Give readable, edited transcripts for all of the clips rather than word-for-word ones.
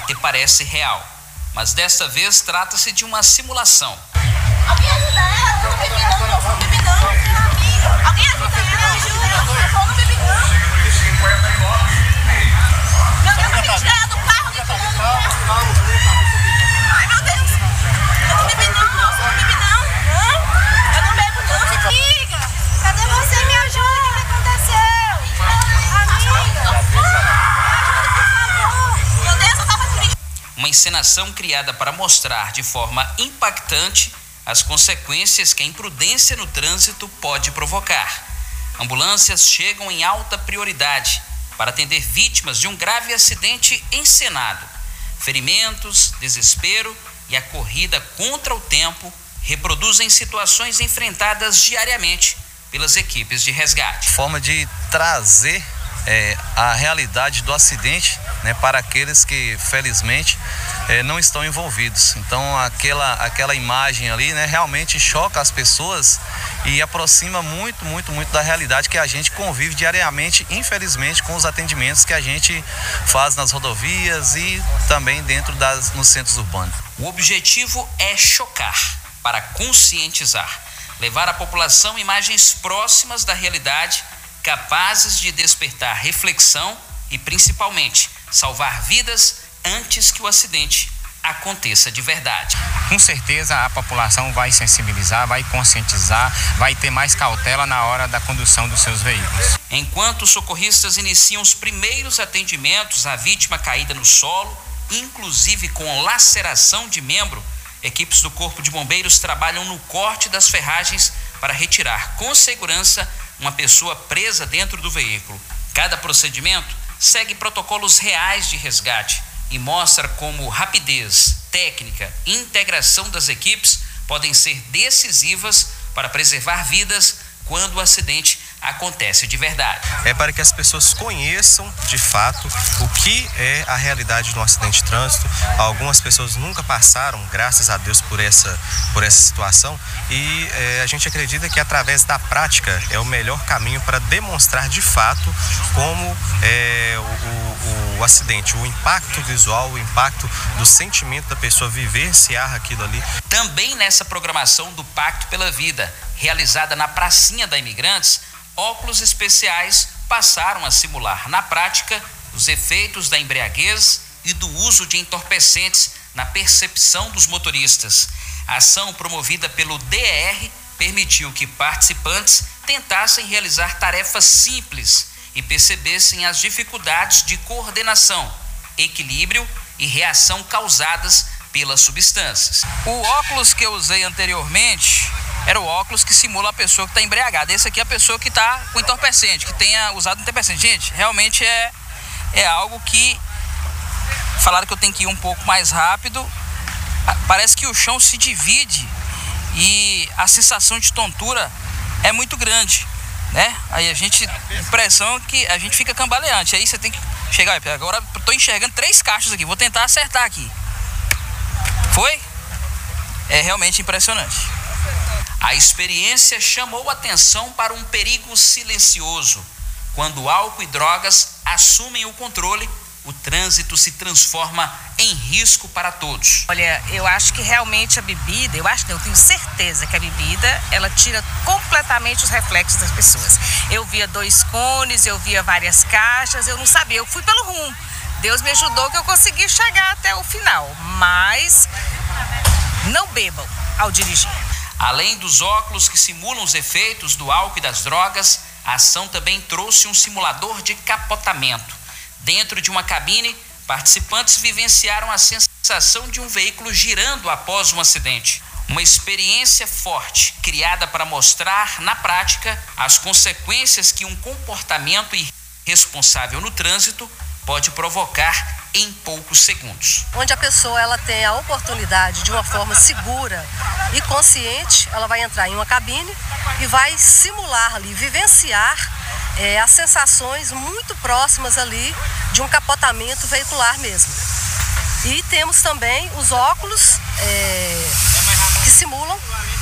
até parece real, mas desta vez trata-se de uma simulação. Alguém ajuda ela? Eu não bebi não. Alguém ajuda ela? Eu não bebi não. Meu Deus, me tira do carro, me tira do carro. Ai, meu Deus. Eu não bebi não, moço. Eu não bebi não. Não, eu não bebo não. Amiga, cadê você? Me ajuda. O que aconteceu? Amiga, me ajuda, por favor. Meu Deus, eu tava dirigindo. Uma encenação criada para mostrar de forma impactante as consequências que a imprudência no trânsito pode provocar. Ambulâncias chegam em alta prioridade para atender vítimas de um grave acidente encenado. Ferimentos, desespero e a corrida contra o tempo reproduzem situações enfrentadas diariamente pelas equipes de resgate. Forma de trazer a realidade do acidente, né, para aqueles que felizmente não estão envolvidos. Então aquela imagem ali, né, realmente choca as pessoas e aproxima muito da realidade que a gente convive diariamente, infelizmente, com os atendimentos que a gente faz nas rodovias e também nos centros urbanos. O objetivo é chocar, para conscientizar, levar à população imagens próximas da realidade, capazes de despertar reflexão e, principalmente, salvar vidas antes que o acidente aconteça de verdade. Com certeza a população vai sensibilizar, vai conscientizar, vai ter mais cautela na hora da condução dos seus veículos. Enquanto os socorristas iniciam os primeiros atendimentos à vítima caída no solo, inclusive com laceração de membro, equipes do Corpo de Bombeiros trabalham no corte das ferragens para retirar com segurança uma pessoa presa dentro do veículo. Cada procedimento segue protocolos reais de resgate e mostra como rapidez, técnica e integração das equipes podem ser decisivas para preservar vidas quando o acidente acontece de verdade. É para que as pessoas conheçam de fato o que é a realidade de um acidente de trânsito. Algumas pessoas nunca passaram, graças a Deus, por essa situação, e a gente acredita que através da prática é o melhor caminho para demonstrar de fato como o acidente, o impacto visual, o impacto do sentimento da pessoa vivenciar aquilo ali. Também nessa programação do Pacto pela Vida, realizada na Pracinha da Imigrantes, óculos especiais passaram a simular na prática os efeitos da embriaguez e do uso de entorpecentes na percepção dos motoristas. A ação promovida pelo DER permitiu que participantes tentassem realizar tarefas simples e percebessem as dificuldades de coordenação, equilíbrio e reação causadas pelas substâncias. O óculos que eu usei anteriormente era o óculos que simula a pessoa que está embriagada. Esse aqui é a pessoa que está com entorpecente, que tenha usado entorpecente. Gente, realmente é algo que... Falaram que eu tenho que ir um pouco mais rápido. Parece que o chão se divide e a sensação de tontura é muito grande, né? Aí a gente... Impressão que a gente fica cambaleante. Aí você tem que chegar... Agora eu estou enxergando 3 caixas aqui. Vou tentar acertar aqui. Foi? É realmente impressionante. A experiência chamou atenção para um perigo silencioso. Quando álcool e drogas assumem o controle, o trânsito se transforma em risco para todos. Olha, eu acho que realmente a bebida, eu tenho certeza que a bebida, ela tira completamente os reflexos das pessoas. Eu via 2 cones, eu via várias caixas, eu não sabia, eu fui pelo rumo. Deus me ajudou que eu consegui chegar até o final, mas não bebam ao dirigir. Além dos óculos que simulam os efeitos do álcool e das drogas, a ação também trouxe um simulador de capotamento. Dentro de uma cabine, participantes vivenciaram a sensação de um veículo girando após um acidente. Uma experiência forte, criada para mostrar na prática as consequências que um comportamento irresponsável no trânsito pode provocar em poucos segundos. Onde a pessoa ela tem a oportunidade de uma forma segura e consciente, ela vai entrar em uma cabine e vai simular ali, vivenciar as sensações muito próximas ali de um capotamento veicular mesmo. E temos também os óculos que simulam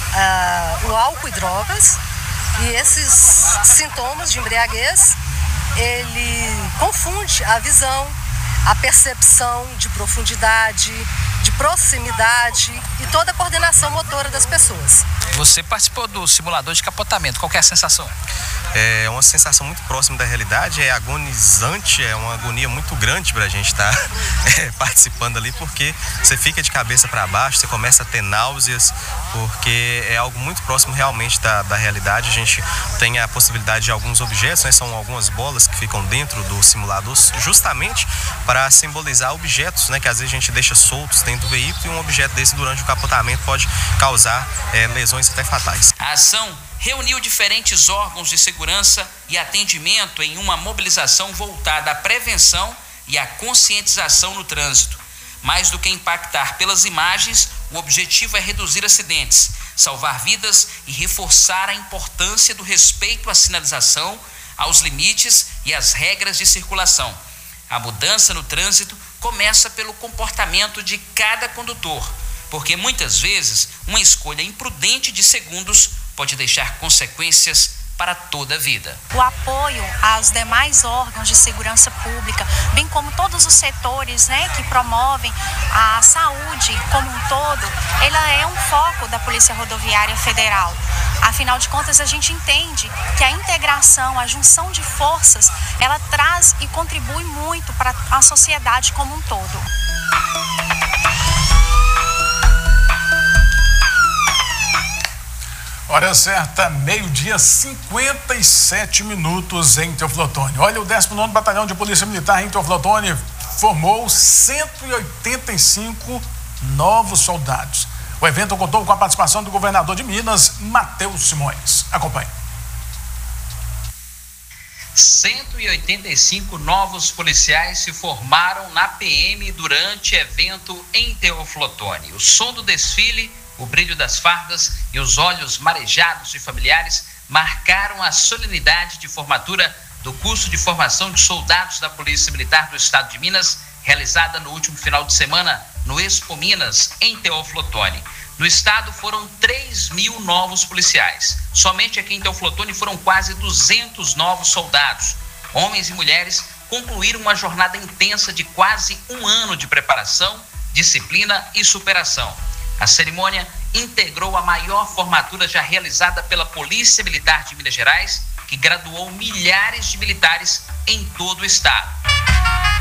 o álcool e drogas, e esses sintomas de embriaguez, ele confunde a visão, a percepção de profundidade, de proximidade e toda a coordenação motora das pessoas. Você participou do simulador de capotamento, qual que é a sensação? É uma sensação muito próxima da realidade, é agonizante, é uma agonia muito grande para a gente estar participando ali, porque você fica de cabeça para baixo, você começa a ter náuseas, porque é algo muito próximo realmente da realidade. A gente tem a possibilidade de alguns objetos, né, são algumas bolas que ficam dentro do simulador, justamente para simbolizar objetos, né, que às vezes a gente deixa soltos dentro do veículo, e um objeto desse durante o capotamento pode causar lesões até fatais. A ação reuniu diferentes órgãos de segurança e atendimento em uma mobilização voltada à prevenção e à conscientização no trânsito. Mais do que impactar pelas imagens, o objetivo é reduzir acidentes, salvar vidas e reforçar a importância do respeito à sinalização, aos limites e às regras de circulação. A mudança no trânsito começa pelo comportamento de cada condutor, porque muitas vezes uma escolha imprudente de segundos pode deixar consequências para toda a vida. O apoio aos demais órgãos de segurança pública, bem como todos os setores, que promovem a saúde como um todo, ela é um foco da Polícia Rodoviária Federal. Afinal de contas, a gente entende que a integração, a junção de forças, ela traz e contribui muito para a sociedade como um todo. Hora certa, meio-dia, 57 minutos em Teoflotone. Olha, o 19º Batalhão de Polícia Militar em Teoflotone formou 185 novos soldados. O evento contou com a participação do governador de Minas, Matheus Simões. Acompanhe. 185 novos policiais se formaram na PM durante evento em Teoflotone. O som do desfile, o brilho das fardas e os olhos marejados de familiares marcaram a solenidade de formatura do curso de formação de soldados da Polícia Militar do Estado de Minas, realizada no último final de semana no Expo Minas, em Teoflotone. No estado foram 3.000 novos policiais. Somente aqui em Teoflotone foram quase 200 novos soldados. Homens e mulheres concluíram uma jornada intensa de quase um ano de preparação, disciplina e superação. A cerimônia integrou a maior formatura já realizada pela Polícia Militar de Minas Gerais, que graduou milhares de militares em todo o estado.